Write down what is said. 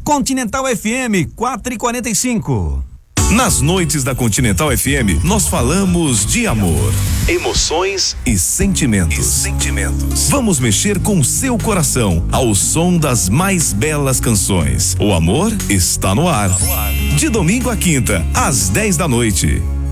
Continental FM 4:45. Nas noites da Continental FM, nós falamos de amor, emoções e sentimentos. Vamos mexer com seu coração ao som das mais belas canções. O amor está no ar. De domingo a quinta, às 10 da noite.